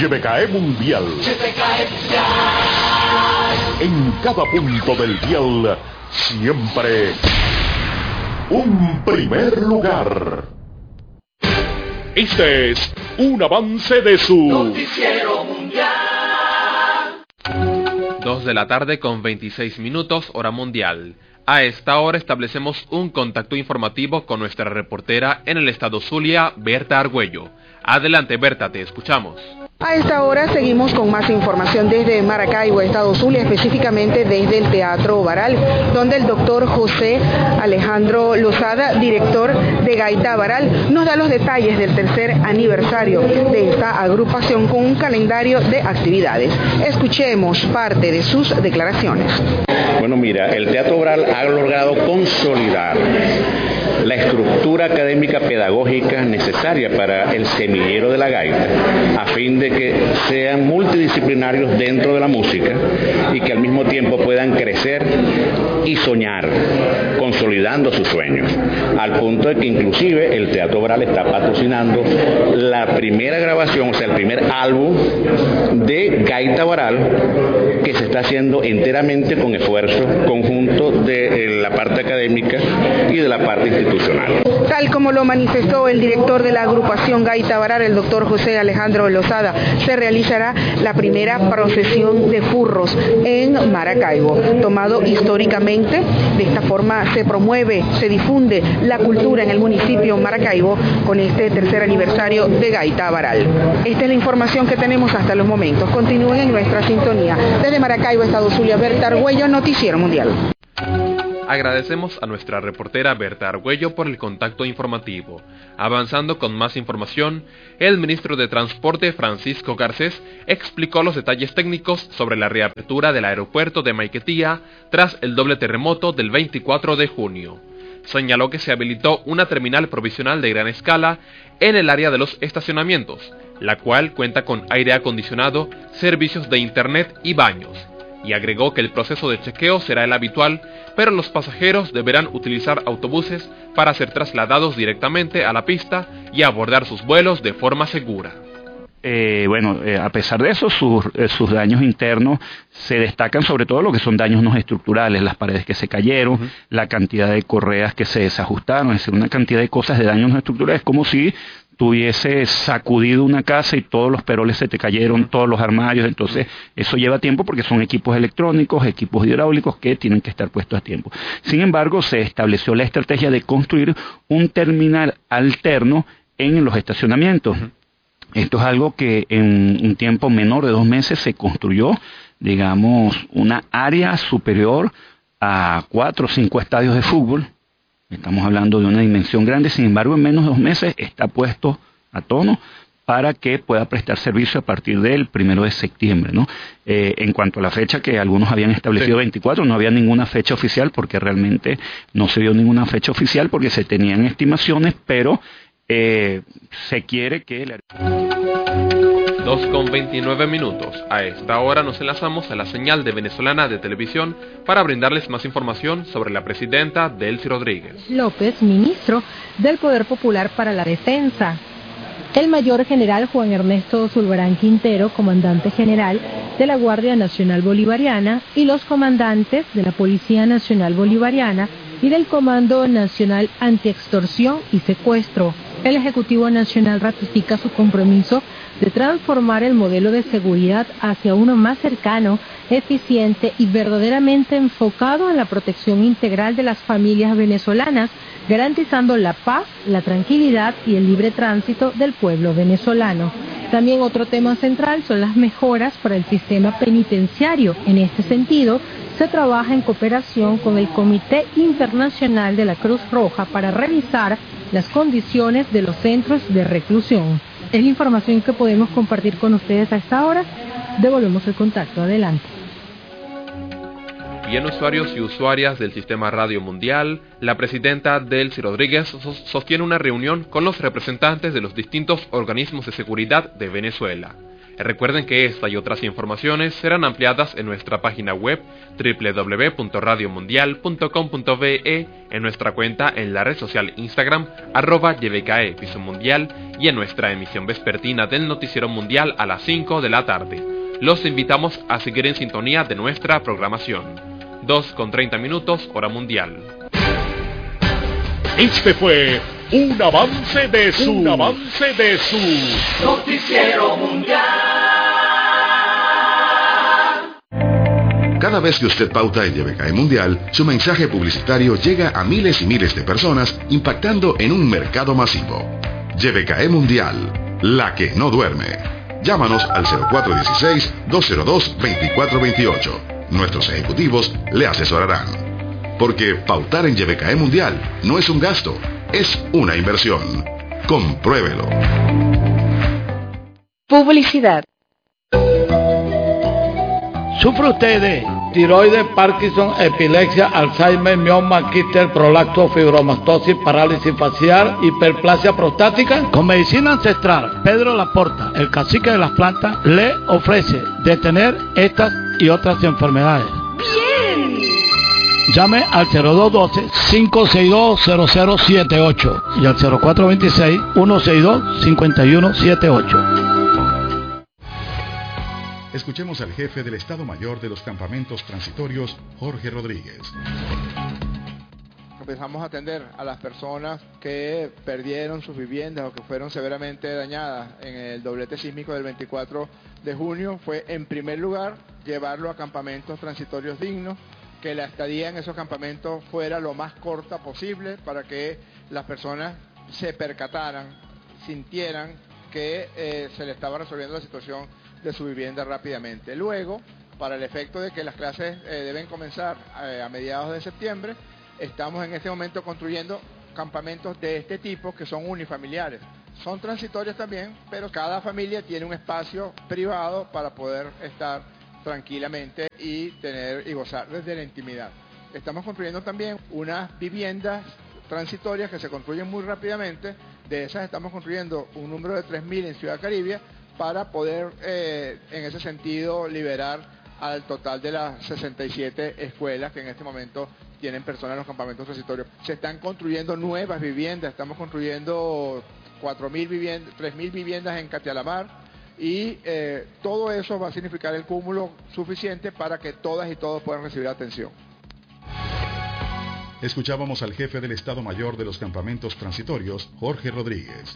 YBKE Mundial. En cada punto del dial, siempre un primer lugar. Este es un avance de su Noticiero Mundial. 2 de la tarde con 26 minutos, hora mundial. A esta hora establecemos un contacto informativo con nuestra reportera en el estado Zulia, Berta Argüello. Adelante, Berta, te escuchamos. A esta hora seguimos con más información desde Maracaibo, estado Zulia, específicamente desde el Teatro Baral, donde el doctor José Alejandro Lozada, director de Gaita Baral, nos da los detalles del tercer aniversario de esta agrupación con un calendario de actividades. Escuchemos parte de sus declaraciones. Bueno, mira, el Teatro Baral ha logrado consolidar la estructura académica pedagógica necesaria para el semillero de la gaita, a fin de que sean multidisciplinarios dentro de la música y que al mismo tiempo puedan crecer y soñar, consolidando sus sueños, al punto de que inclusive el Teatro Baral está patrocinando la primera grabación, o sea, el primer álbum de Gaita Baral, que se está haciendo enteramente con esfuerzo conjunto de la parte académica y de la parte institucional. Tal como lo manifestó el director de la agrupación Gaita Baral, el doctor José Alejandro Lozada, se realizará la primera procesión de furros en Maracaibo, tomado históricamente. De esta forma se promueve, se difunde la cultura en el municipio Maracaibo con este tercer aniversario de Gaita Baral. Esta es la información que tenemos hasta los momentos. Continúen en nuestra sintonía. Desde Maracaibo, estado Zulia, Berta Argüello, Noticiero Mundial. Agradecemos a nuestra reportera Berta Argüello por el contacto informativo. Avanzando con más información, el ministro de Transporte Francisco Garcés explicó los detalles técnicos sobre la reapertura del aeropuerto de Maiquetía tras el doble terremoto del 24 de junio. Señaló que se habilitó una terminal provisional de gran escala en el área de los estacionamientos, la cual cuenta con aire acondicionado, servicios de internet y baños. Y agregó que el proceso de chequeo será el habitual, pero los pasajeros deberán utilizar autobuses para ser trasladados directamente a la pista y abordar sus vuelos de forma segura. A pesar de eso, sus daños internos se destacan sobre todo lo que son daños no estructurales, las paredes que se cayeron, la cantidad de correas que se desajustaron, es decir, una cantidad de cosas de daños no estructurales, como si tuviese sacudido una casa y todos los peroles se te cayeron, todos los armarios. Entonces eso lleva tiempo porque son equipos electrónicos, equipos hidráulicos que tienen que estar puestos a tiempo. Sin embargo, se estableció la estrategia de construir un terminal alterno en los estacionamientos. Esto es algo que en un tiempo menor de 2 meses se construyó, digamos, una área superior a 4 o 5 estadios de fútbol. Estamos hablando de una dimensión grande, sin embargo, en menos de 2 meses está puesto a tono para que pueda prestar servicio a partir del 1 de septiembre, ¿no? En cuanto a la fecha que algunos habían establecido, 24, no había ninguna fecha oficial, porque realmente no se dio ninguna fecha oficial, porque se tenían estimaciones, pero se quiere que... 2:29. A esta hora nos enlazamos a la señal de Venezolana de Televisión para brindarles más información sobre la presidenta Delcy Rodríguez López, ministro del Poder Popular para la Defensa. El mayor general Juan Ernesto Zulbarán Quintero, comandante general de la Guardia Nacional Bolivariana, y los comandantes de la Policía Nacional Bolivariana y del Comando Nacional Antiextorsión y Secuestro. El Ejecutivo Nacional ratifica su compromiso de transformar el modelo de seguridad hacia uno más cercano, eficiente y verdaderamente enfocado en la protección integral de las familias venezolanas, garantizando la paz, la tranquilidad y el libre tránsito del pueblo venezolano. También otro tema central son las mejoras para el sistema penitenciario. En este sentido, se trabaja en cooperación con el Comité Internacional de la Cruz Roja para revisar las condiciones de los centros de reclusión. Es la información que podemos compartir con ustedes a esta hora. Devolvemos el contacto. Adelante. Bien, usuarios y usuarias del Sistema Radio Mundial, la presidenta Delcy Rodríguez sostiene una reunión con los representantes de los distintos organismos de seguridad de Venezuela. Recuerden que esta y otras informaciones serán ampliadas en nuestra página web www.radiomundial.com.be, en nuestra cuenta en la red social Instagram @YBKE Piso Mundial y en nuestra emisión vespertina del Noticiero Mundial a las 5 de la tarde. Los invitamos a seguir en sintonía de nuestra programación. 2:30 hora mundial. Este fue un avance de su Noticiero Mundial. Cada vez que usted pauta en YBKE Mundial, su mensaje publicitario llega a miles y miles de personas, impactando en un mercado masivo. YBKE Mundial, la que no duerme. Llámanos al 0416-202-2428. Nuestros ejecutivos le asesorarán. Porque pautar en YBKE Mundial no es un gasto, es una inversión. Compruébelo. Publicidad. ¿Sufre usted de tiroides, Parkinson, epilepsia, Alzheimer, mioma, quistes, prolapso, fibromastosis, parálisis facial, hiperplasia prostática? Con medicina ancestral, Pedro Laporta, el cacique de las plantas, le ofrece detener estas y otras enfermedades. ¡Bien! Llame al 0212-562-0078 y al 0426-162-5178. Escuchemos al jefe del Estado Mayor de los Campamentos Transitorios, Jorge Rodríguez. Empezamos a atender a las personas que perdieron sus viviendas o que fueron severamente dañadas en el doblete sísmico del 24 de junio. Fue, en primer lugar, llevarlo a campamentos transitorios dignos, que la estadía en esos campamentos fuera lo más corta posible para que las personas se percataran, sintieran que se le estaba resolviendo la situación de su vivienda rápidamente. Luego, para el efecto de que las clases deben comenzar a mediados de septiembre, estamos en este momento construyendo campamentos de este tipo que son unifamiliares. Son transitorios también, pero cada familia tiene un espacio privado para poder estar tranquilamente y tener y gozar desde la intimidad. Estamos construyendo también unas viviendas transitorias que se construyen muy rápidamente. De esas estamos construyendo un número de 3.000 en Ciudad Caribia para poder en ese sentido liberar al total de las 67 escuelas que en este momento tienen personas en los campamentos transitorios. Se están construyendo nuevas viviendas, estamos construyendo 4.000 viviendas, 3.000 viviendas en Catialamar, y todo eso va a significar el cúmulo suficiente para que todas y todos puedan recibir atención. Escuchábamos al jefe del Estado Mayor de los Campamentos Transitorios, Jorge Rodríguez.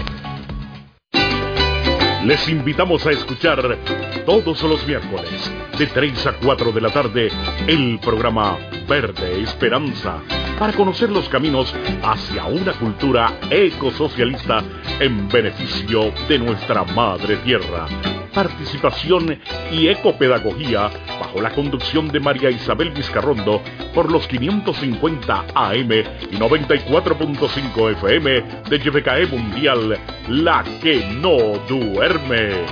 Les invitamos a escuchar todos los miércoles, de 3 a 4 de la tarde, el programa Verde Esperanza, para conocer los caminos hacia una cultura ecosocialista en beneficio de nuestra madre tierra. Participación y ecopedagogía bajo la conducción de María Isabel Vizcarrondo por los 550 AM y 94.5 FM de YBKE Mundial, la que no duerme.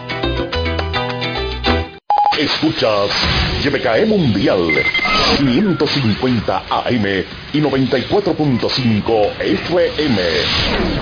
Escuchas YBKE Mundial 550 AM y 94.5 FM.